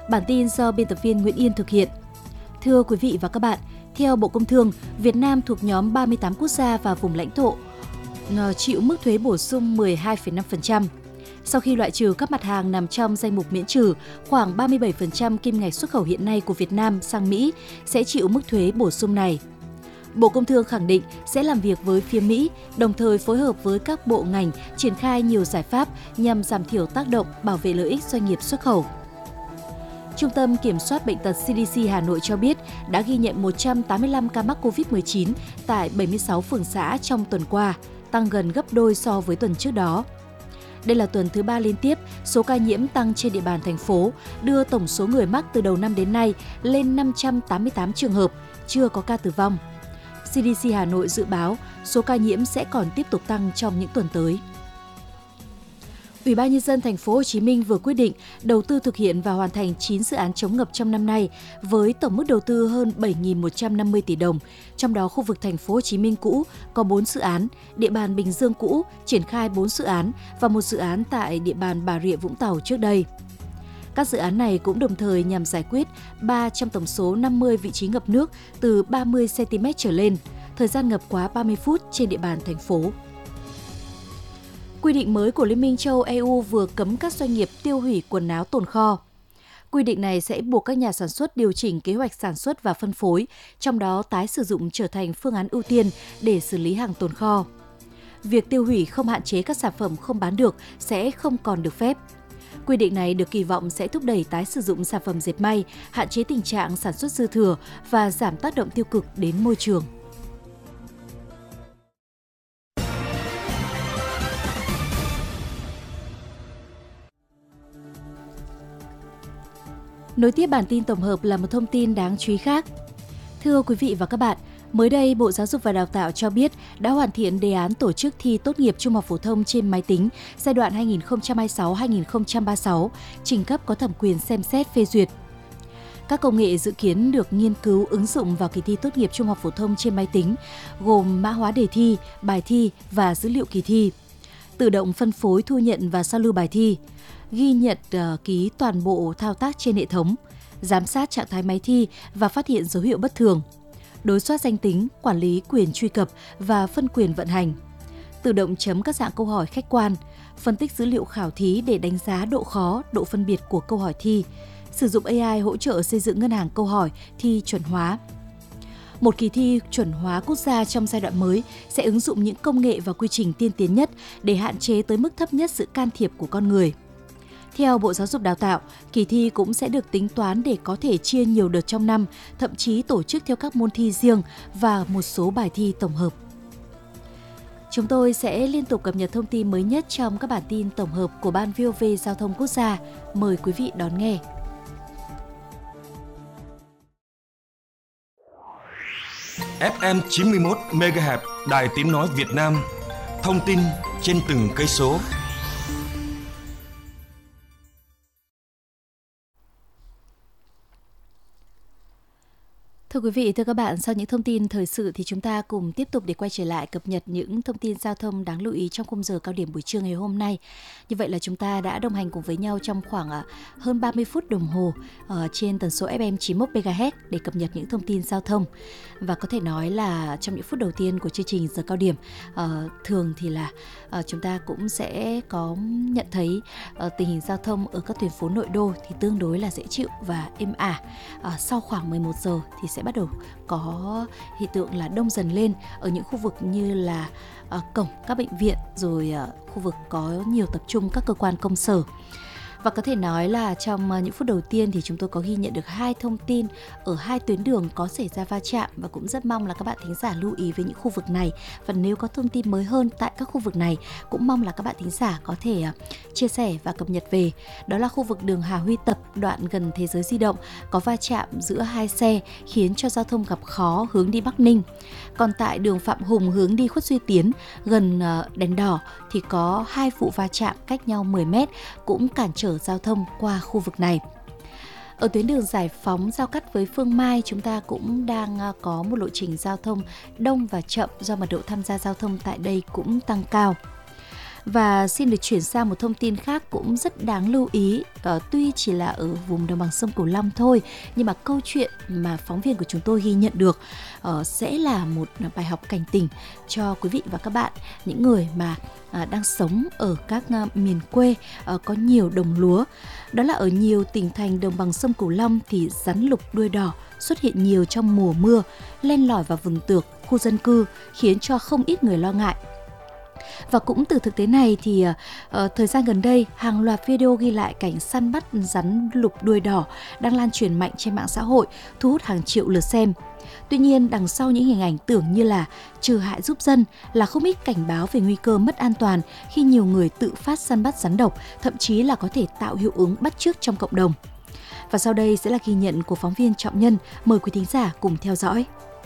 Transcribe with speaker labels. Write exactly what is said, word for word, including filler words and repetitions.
Speaker 1: Bản tin do biên tập viên Nguyễn Yên thực hiện. Thưa quý vị và các bạn, theo Bộ Công Thương, Việt Nam thuộc nhóm ba mươi tám quốc gia và vùng lãnh thổ chịu mức thuế bổ sung mười hai phẩy năm phần trăm. Sau khi loại trừ các mặt hàng nằm trong danh mục miễn trừ, khoảng ba mươi bảy phần trăm kim ngạch xuất khẩu hiện nay của Việt Nam sang Mỹ sẽ chịu mức thuế bổ sung này. Bộ Công Thương khẳng định sẽ làm việc với phía Mỹ, đồng thời phối hợp với các bộ ngành triển khai nhiều giải pháp nhằm giảm thiểu tác động, bảo vệ lợi ích doanh nghiệp xuất khẩu. Trung tâm Kiểm soát Bệnh tật xê đê xê Hà Nội cho biết đã ghi nhận một trăm tám mươi lăm ca mắc cô vít mười chín tại bảy mươi sáu phường xã trong tuần qua, tăng gần gấp đôi so với tuần trước đó. Đây là tuần thứ ba liên tiếp, số ca nhiễm tăng trên địa bàn thành phố, đưa tổng số người mắc từ đầu năm đến nay lên năm trăm tám mươi tám trường hợp, chưa có ca tử vong. xê đê xê Hà Nội dự báo số ca nhiễm sẽ còn tiếp tục tăng trong những tuần tới. Ủy ban nhân dân thành phố Hồ Chí Minh vừa quyết định đầu tư thực hiện và hoàn thành chín dự án chống ngập trong năm nay với tổng mức đầu tư hơn bảy nghìn một trăm năm mươi tỷ đồng. Trong đó khu vực thành phố Hồ Chí Minh cũ có bốn dự án, địa bàn Bình Dương cũ triển khai bốn dự án và một dự án tại địa bàn Bà Rịa Vũng Tàu trước đây. Các dự án này cũng đồng thời nhằm giải quyết ba trong tổng số năm mươi vị trí ngập nước từ ba mươi xăng ti mét trở lên, thời gian ngập quá ba mươi phút trên địa bàn thành phố. Quy định mới của Liên minh châu Âu e u vừa cấm các doanh nghiệp tiêu hủy quần áo tồn kho. Quy định này sẽ buộc các nhà sản xuất điều chỉnh kế hoạch sản xuất và phân phối, trong đó tái sử dụng trở thành phương án ưu tiên để xử lý hàng tồn kho. Việc tiêu hủy không hạn chế các sản phẩm không bán được sẽ không còn được phép. Quy định này được kỳ vọng sẽ thúc đẩy tái sử dụng sản phẩm dệt may, hạn chế tình trạng sản xuất dư thừa và giảm tác động tiêu cực đến môi trường. Nối tiếp bản tin tổng hợp là một thông tin đáng chú ý khác. Thưa quý vị và các bạn, mới đây Bộ Giáo dục và Đào tạo cho biết đã hoàn thiện đề án tổ chức thi tốt nghiệp trung học phổ thông trên máy tính giai đoạn hai nghìn không trăm hai mươi sáu đến hai nghìn không trăm ba mươi sáu, trình cấp có thẩm quyền xem xét phê duyệt. Các công nghệ dự kiến được nghiên cứu ứng dụng vào kỳ thi tốt nghiệp trung học phổ thông trên máy tính, gồm mã hóa đề thi, bài thi và dữ liệu kỳ thi, tự động phân phối thu nhận và sao lưu bài thi, ghi nhận uh, ký toàn bộ thao tác trên hệ thống, giám sát trạng thái máy thi và phát hiện dấu hiệu bất thường, đối soát danh tính, quản lý quyền truy cập và phân quyền vận hành, tự động chấm các dạng câu hỏi khách quan, phân tích dữ liệu khảo thí để đánh giá độ khó, độ phân biệt của câu hỏi thi, sử dụng a i hỗ trợ xây dựng ngân hàng câu hỏi thi chuẩn hóa. Một kỳ thi chuẩn hóa quốc gia trong giai đoạn mới sẽ ứng dụng những công nghệ và quy trình tiên tiến nhất để hạn chế tới mức thấp nhất sự can thiệp của con người. Theo Bộ Giáo dục Đào tạo, kỳ thi cũng sẽ được tính toán để có thể chia nhiều đợt trong năm, thậm chí tổ chức theo các môn thi riêng và một số bài thi tổng hợp. Chúng tôi sẽ liên tục cập nhật thông tin mới nhất trong các bản tin tổng hợp của Ban vê o vê Giao thông Quốc gia. Mời quý vị đón nghe.
Speaker 2: ép em chín mươi mốt mê ga héc Đài Tiếng nói Việt Nam. Thông tin trên từng cây số.
Speaker 1: Thưa quý vị, thưa các bạn, sau những thông tin thời sự thì chúng ta cùng tiếp tục để quay trở lại cập nhật những thông tin giao thông đáng lưu ý trong khung giờ cao điểm buổi trưa ngày hôm nay. Như vậy là chúng ta đã đồng hành cùng với nhau trong khoảng hơn ba mươi phút đồng hồ trên tần số ép em chín mươi mốt mê ga héc để cập nhật những thông tin giao thông. Và có thể nói là trong những phút đầu tiên của chương trình giờ cao điểm, thường thì là chúng ta cũng sẽ có nhận thấy tình hình giao thông ở các tuyến phố nội đô thì tương đối là dễ chịu và êm ả. Sau khoảng mười một giờ thì sẽ bắt đầu có hiện tượng là đông dần lên ở những khu vực như là uh, cổng các bệnh viện, rồi uh, khu vực có nhiều tập trung các cơ quan công sở. Và có thể nói là trong uh, những phút đầu tiên thì chúng tôi có ghi nhận được hai thông tin ở hai tuyến đường có xảy ra va chạm, và cũng rất mong là các bạn thính giả lưu ý với những khu vực này. Và nếu có thông tin mới hơn tại các khu vực này, cũng mong là các bạn thính giả có thể uh, chia sẻ và cập nhật về. Đó là khu vực đường Hà Huy Tập, đoạn gần Thế giới di động, có va chạm giữa hai xe khiến cho giao thông gặp khó hướng đi Bắc Ninh. Còn tại đường Phạm Hùng hướng đi Khuất Duy Tiến, gần uh, đèn đỏ thì có hai vụ va chạm cách nhau mười mét, cũng cản trở giao thông qua khu vực này. Ở tuyến đường Giải Phóng giao cắt với Phương Mai, chúng ta cũng đang có một lộ trình giao thông đông và chậm do mật độ tham gia giao thông tại đây cũng tăng cao. Và xin được chuyển sang một thông tin khác cũng rất đáng lưu ý. uh, Tuy chỉ là ở vùng đồng bằng sông Cửu Long thôi, nhưng mà câu chuyện mà phóng viên của chúng tôi ghi nhận được uh, sẽ là một bài học cảnh tỉnh cho quý vị và các bạn, những người mà uh, đang sống ở các uh, miền quê uh, có nhiều đồng lúa. Đó là ở nhiều tỉnh thành đồng bằng sông Cửu Long thì rắn lục đuôi đỏ xuất hiện nhiều trong mùa mưa, len lỏi vào vườn tược, khu dân cư, khiến cho không ít người lo ngại. Và cũng từ thực tế này thì uh, thời gian gần đây, hàng loạt video ghi lại cảnh săn bắt rắn lục đuôi đỏ đang lan truyền mạnh trên mạng xã hội, thu hút hàng triệu lượt xem. Tuy nhiên, đằng sau những hình ảnh tưởng như là trừ hại giúp dân là không ít cảnh báo về nguy cơ mất an toàn khi nhiều người tự phát săn bắt rắn độc, thậm chí là có thể tạo hiệu ứng bắt chước trong cộng đồng. Và sau đây sẽ là ghi nhận của phóng viên Trọng Nhân, mời quý thính giả cùng theo dõi.